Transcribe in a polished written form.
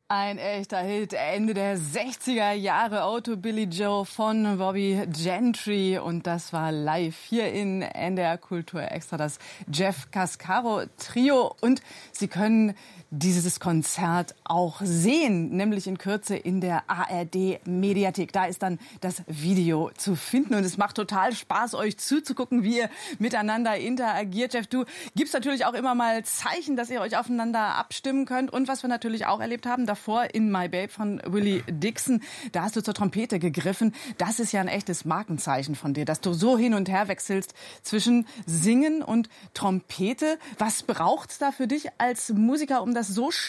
Ein echter Hit, Ende der 60er Jahre, Auto Billy Joe von Bobby Gentry. Und das war live hier in NDR Kultur Extra, das Jeff Cascaro Trio. Und Sie können dieses Konzert auch sehen, nämlich in Kürze in der ARD Mediathek. Da ist dann das Video zu finden und es macht total Spaß, euch zuzugucken, wie ihr miteinander interagiert. Jeff, du gibst natürlich auch immer mal Zeichen, dass ihr euch aufeinander abstimmen könnt. Und was wir natürlich auch erlebt haben, davor in My Babe von Willie Dixon, da hast du zur Trompete gegriffen. Das ist ja ein echtes Markenzeichen von dir, dass du so hin und her wechselst zwischen Singen und Trompete. Was braucht's da für dich als Musiker, um das so